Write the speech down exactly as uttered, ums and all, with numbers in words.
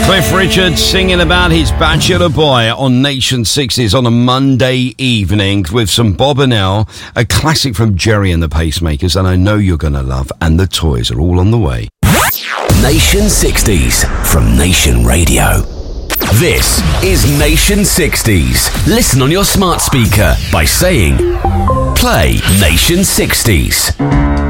Cliff Richard singing about his bachelor boy on Nation sixties on a Monday evening with some Bob and Elle, a classic from Jerry and the Pacemakers, and I know you're going to love, and the toys are all on the way. Nation sixties from Nation Radio. This is Nation sixties. Listen on your smart speaker by saying, play Nation sixties.